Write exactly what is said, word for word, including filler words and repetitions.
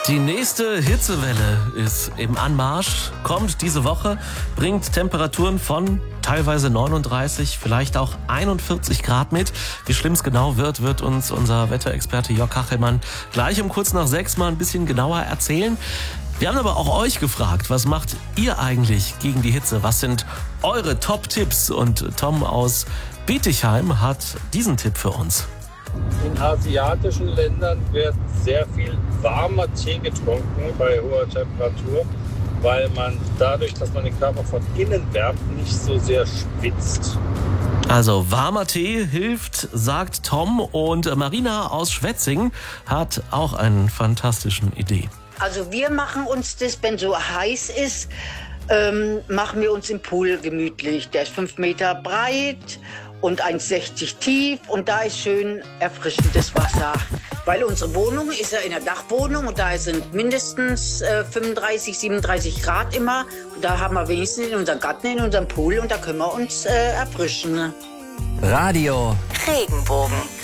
Die nächste Hitzewelle ist im Anmarsch, kommt diese Woche, bringt Temperaturen von teilweise neununddreißig, vielleicht auch einundvierzig Grad mit. Wie schlimm es genau wird, wird uns unser Wetterexperte Jörg Kachelmann gleich um kurz nach sechs mal ein bisschen genauer erzählen. Wir haben aber auch euch gefragt, was macht ihr eigentlich gegen die Hitze? Was sind eure Top-Tipps? Und Tom aus Bietigheim hat diesen Tipp für uns. In asiatischen Ländern wird sehr viel warmer Tee getrunken bei hoher Temperatur, weil man dadurch, dass man den Körper von innen wärmt, nicht so sehr schwitzt. Also warmer Tee hilft, sagt Tom, und Marina aus Schwetzingen hat auch eine fantastische Idee. Also wir machen uns das, wenn so heiß ist, ähm, machen wir uns im Pool gemütlich. Der ist fünf Meter breit und eins sechzig tief und da ist schön erfrischendes Wasser. Weil unsere Wohnung ist ja in der Dachwohnung und da sind mindestens äh, fünfunddreißig, siebenunddreißig Grad immer. Und da haben wir wenigstens in unserem Garten, in unserem Pool und da können wir uns äh, erfrischen. Radio Regenbogen.